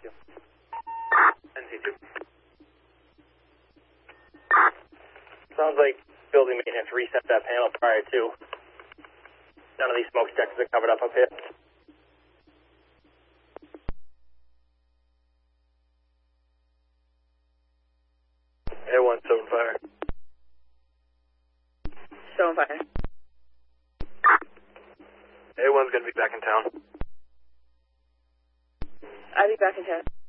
NC2. Sounds like building maintenance reset that panel prior to. None of these smoke detectors are covered up here. A1, 7 fire. 7 fire. A1's going to be back in town. I'll be back in town.